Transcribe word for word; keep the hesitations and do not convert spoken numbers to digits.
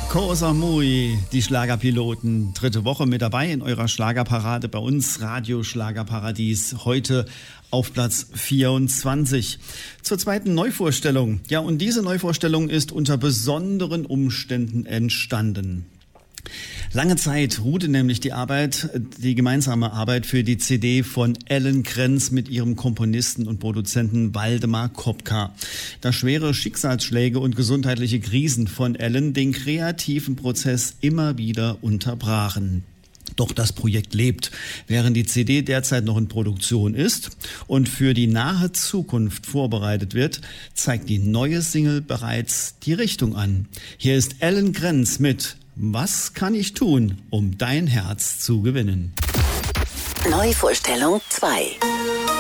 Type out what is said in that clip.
Koh Samui, die Schlagerpiloten, dritte Woche mit dabei in eurer Schlagerparade bei uns, Radio Schlagerparadies, heute auf Platz vierundzwanzig. Zur zweiten Neuvorstellung. Ja, und diese Neuvorstellung ist unter besonderen Umständen entstanden. Lange Zeit ruhte nämlich die Arbeit, die gemeinsame Arbeit für die C D von Ellen Krenz mit ihrem Komponisten und Produzenten Waldemar Kopka. Da schwere Schicksalsschläge und gesundheitliche Krisen von Ellen den kreativen Prozess immer wieder unterbrachen. Doch das Projekt lebt, während die C D derzeit noch in Produktion ist und für die nahe Zukunft vorbereitet wird, zeigt die neue Single bereits die Richtung an. Hier ist Ellen Krenz mit Was kann ich tun, um dein Herz zu gewinnen? Neuvorstellung zwei.